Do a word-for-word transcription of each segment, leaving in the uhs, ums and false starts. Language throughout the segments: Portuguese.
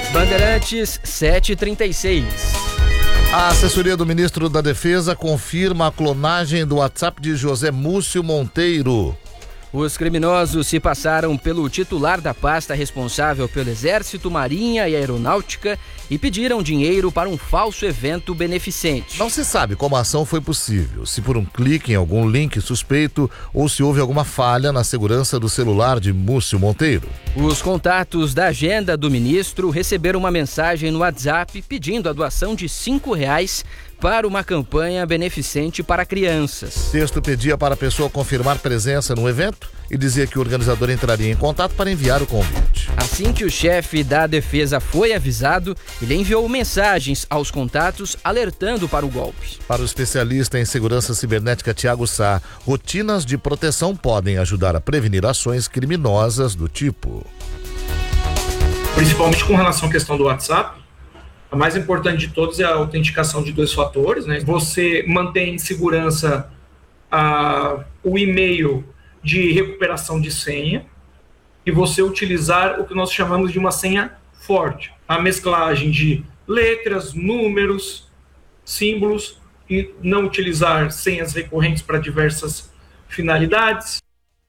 Bandeirantes sete e trinta e seis. A assessoria do ministro da Defesa confirma a clonagem do WhatsApp de José Múcio Monteiro. Os criminosos se passaram pelo titular da pasta responsável pelo Exército, Marinha e Aeronáutica e pediram dinheiro para um falso evento beneficente. Não se sabe como a ação foi possível, se por um clique em algum link suspeito ou se houve alguma falha na segurança do celular de Múcio Monteiro. Os contatos da agenda do ministro receberam uma mensagem no WhatsApp pedindo a doação de cinco reais para uma campanha beneficente para crianças. O texto pedia para a pessoa confirmar presença no evento e dizia que o organizador entraria em contato para enviar o convite. Assim que o chefe da defesa foi avisado, ele enviou mensagens aos contatos alertando para o golpe. Para o especialista em segurança cibernética Tiago Sá, rotinas de proteção podem ajudar a prevenir ações criminosas do tipo. Principalmente com relação à questão do WhatsApp, a mais importante de todos é a autenticação de dois fatores, né? Você mantém em segurança a, o e-mail de recuperação de senha e você utilizar o que nós chamamos de uma senha forte. A mesclagem de letras, números, símbolos e não utilizar senhas recorrentes para diversas finalidades.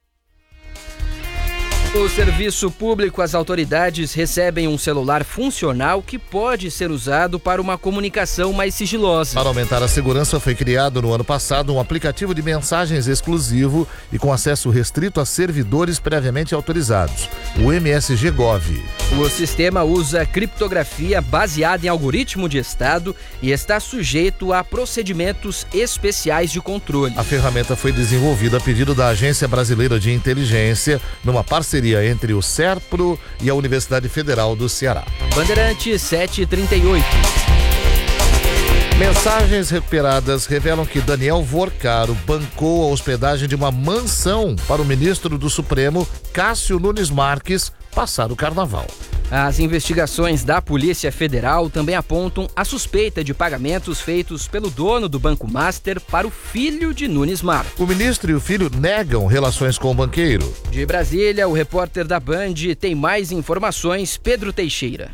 No serviço público, as autoridades recebem um celular funcional que pode ser usado para uma comunicação mais sigilosa. Para aumentar a segurança, foi criado no ano passado um aplicativo de mensagens exclusivo e com acesso restrito a servidores previamente autorizados, o M S G Gov. O sistema usa criptografia baseada em algoritmo de estado e está sujeito a procedimentos especiais de controle. A ferramenta foi desenvolvida a pedido da Agência Brasileira de Inteligência, numa parceria entre o SERPRO e a Universidade Federal do Ceará. Bandeirantes sete e trinta e oito. Mensagens recuperadas revelam que Daniel Vorcaro bancou a hospedagem de uma mansão para o ministro do Supremo, Cássio Nunes Marques, passar o carnaval. As investigações da Polícia Federal também apontam a suspeita de pagamentos feitos pelo dono do Banco Master para o filho de Nunes Marques. O ministro e o filho negam relações com o banqueiro. De Brasília, o repórter da Band tem mais informações, Pedro Teixeira.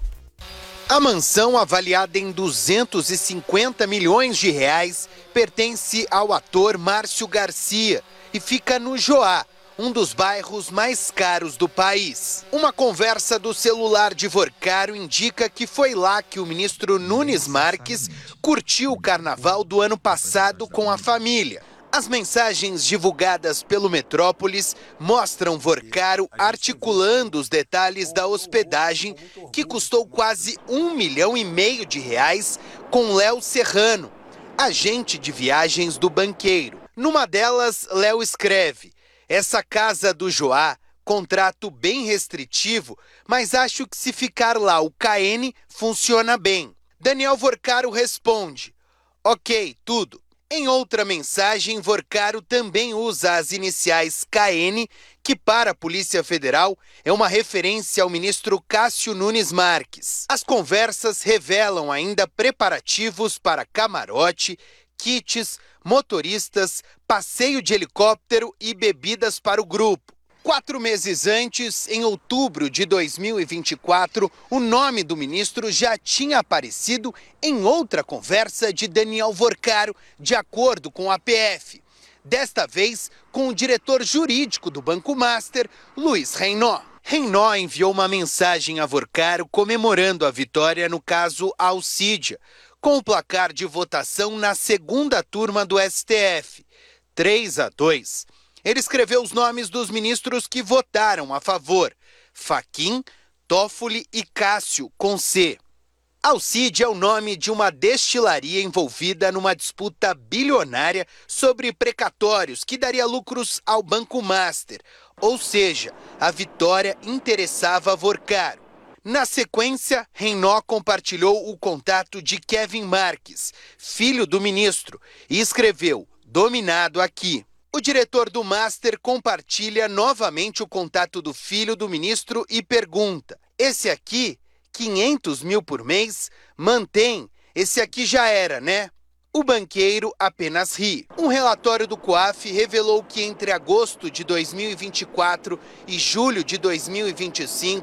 A mansão, avaliada em duzentos e cinquenta milhões de reais, pertence ao ator Márcio Garcia e fica no Joá, um dos bairros mais caros do país. Uma conversa do celular de Vorcaro indica que foi lá que o ministro Nunes Marques curtiu o carnaval do ano passado com a família. As mensagens divulgadas pelo Metrópolis mostram Vorcaro articulando os detalhes da hospedagem, que custou quase um milhão e meio de reais, com Léo Serrano, agente de viagens do banqueiro. Numa delas, Léo escreve: essa casa do Joá, contrato bem restritivo, mas acho que se ficar lá o K N funciona bem. Daniel Vorcaro responde: ok, tudo. Em outra mensagem, Vorcaro também usa as iniciais K N, que para a Polícia Federal é uma referência ao ministro Cássio Nunes Marques. As conversas revelam ainda preparativos para camarote, kits, motoristas, passeio de helicóptero e bebidas para o grupo. Quatro meses antes, em outubro de dois mil e vinte e quatro, o nome do ministro já tinha aparecido em outra conversa de Daniel Vorcaro, de acordo com a P F. Desta vez, com o diretor jurídico do Banco Master, Luiz Reynó. Reynó enviou uma mensagem a Vorcaro comemorando a vitória no caso Alcídia, com o placar de votação na segunda turma do S T F, três a dois. Ele escreveu os nomes dos ministros que votaram a favor: Fachin, Toffoli e Cássio, com C. Alcídia é o nome de uma destilaria envolvida numa disputa bilionária sobre precatórios que daria lucros ao Banco Master, ou seja, a vitória interessava a Vorcaro. Na sequência, Reynó compartilhou o contato de Kevin Marques, filho do ministro, e escreveu: dominado aqui. O diretor do Master compartilha novamente o contato do filho do ministro e pergunta: esse aqui, quinhentos mil por mês, mantém, esse aqui já era, né? O banqueiro apenas ri. Um relatório do COAF revelou que entre agosto de dois mil e vinte e quatro e julho de dois mil e vinte e cinco,